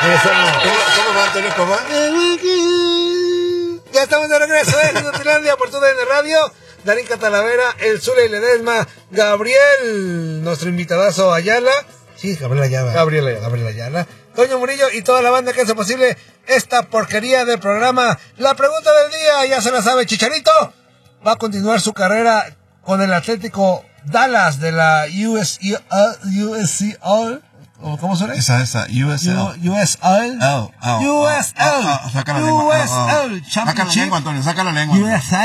Eso. ¿Cómo va, Antonio? ¿Cómo va? Ya estamos de regreso en Inutilandia por TUDN Radio. Darín Catalavera, el Zule y Ledesma, Gabriel, nuestro invitadazo Ayala. Sí, Gabriel Ayala. Toño Murillo y toda la banda que hace posible esta porquería de programa. La pregunta del día, ya se la sabe, Chicharito va a continuar su carrera con el Atlético Dallas de la USL. ¿Cómo suena? Esa, USL. USL. Saca la lengua. Saca la lengua, Antonio, saca la lengua.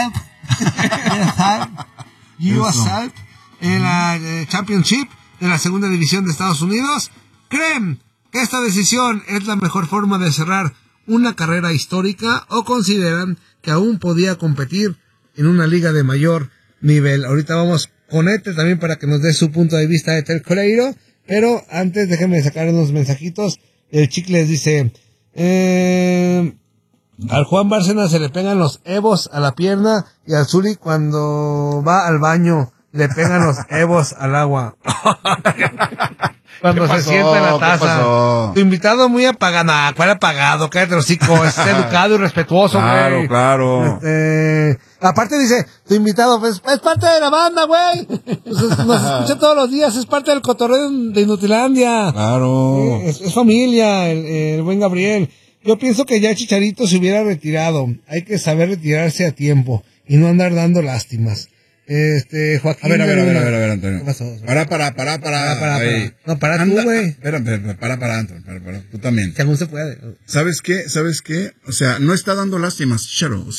USL. En la Championship de la segunda división de Estados Unidos. ¿Creen que esta decisión es la mejor forma de cerrar una carrera histórica o consideran que aún podía competir en una liga de mayor nivel? Ahorita vamos con también para que nos dé su punto de vista de Coleiro, pero antes déjenme sacar unos mensajitos. El Chicles dice, al Juan Bárcenas se le pegan los evos a la pierna y al Zuli cuando va al baño le pegan los evos al agua. Cuando se sienta en la taza. Tu invitado muy apagado. ¿Cuál apagado? Cállate los hocico. Es educado y respetuoso, güey. Claro. Aparte dice, tu invitado, pues, es parte de la banda, güey. Nos escucha todos los días, es parte del cotorreo de Inutilandia. Claro. Es familia, el buen Gabriel. Yo pienso que ya Chicharito se hubiera retirado. Hay que saber retirarse a tiempo y no andar dando lástimas. Joaquín. A ver, Antonio. ¿Qué pasó? Para. No, para tú, güey. Espera, Antonio, para. Tú también. Que aún se puede. ¿Sabes qué? O sea, no está dando lástimas, Charo.